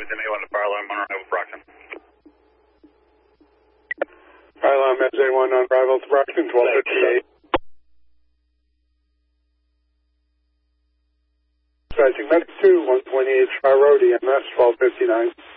Tim A1 to fire alarm on arrival for Brockton. Fire alarm MJ1 on arrival to Brockton, 1258. Dispatching Medic 2, 128 Star Road, EMS, 1259.